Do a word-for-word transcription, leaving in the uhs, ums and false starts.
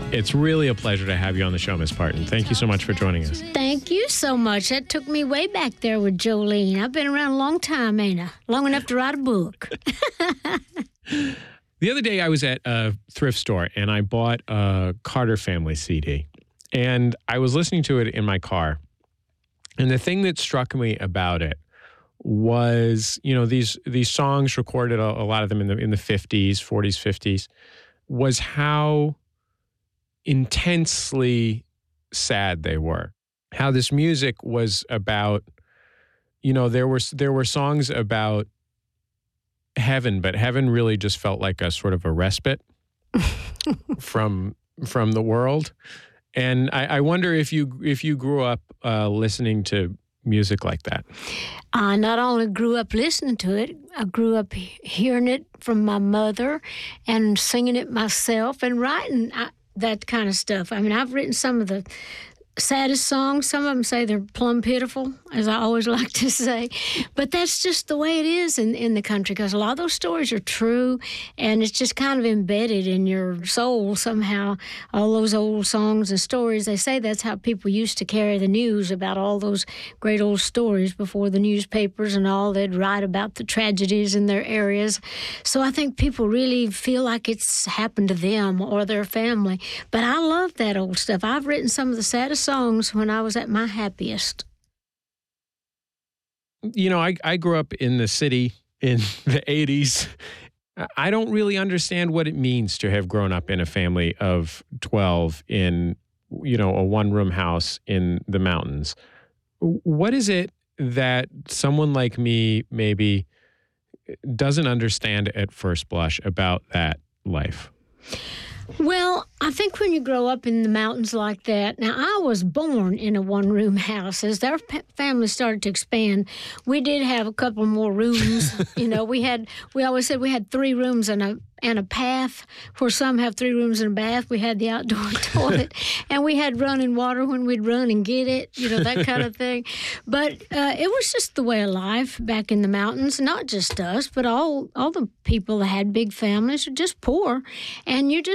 It's really a pleasure to have you on the show, Miss Parton. Thank you so much for joining us. Thank you so much. That took me way back there with Jolene. I've been around a long time, ain't I? Long enough to write a book. The other day I was at a thrift store and I bought a Carter Family C D. And I was listening to it in my car. And the thing that struck me about it was, you know, these these songs recorded, a, a lot of them in the in the fifties, forties, fifties, was how intensely sad they were. How this music was about, you know, there were there were songs about heaven, but heaven really just felt like a sort of a respite from from the world. And I, I wonder if you if you grew up uh, listening to music like that. I not only grew up listening to it, I grew up hearing it from my mother and singing it myself and writing I, that kind of stuff. I mean, I've written some of the saddest songs. Some of them say they're plumb pitiful, as I always like to say. But that's just the way it is in, in the country, because a lot of those stories are true, and it's just kind of embedded in your soul somehow. All those old songs and stories, they say that's how people used to carry the news about all those great old stories before the newspapers and all. They'd write about the tragedies in their areas. So I think people really feel like it's happened to them or their family. But I love that old stuff. I've written some of the saddest songs when I was at my happiest. You know, I, I grew up in the city in the eighties. I don't really understand what it means to have grown up in a family of twelve in, you know, a one-room house in the mountains. What is it that someone like me maybe doesn't understand at first blush about that life? Well, I think when you grow up in the mountains like that, now I was born in a one-room house. As their family started to expand, we did have a couple more rooms. you know, we had, we always said we had three rooms and a and a path, where some have three rooms and a bath. We had the outdoor toilet, and we had running water when we'd run and get it, you know, that kind of thing. But uh, it was just the way of life back in the mountains, not just us, but all, all the people that had big families were just poor. And you just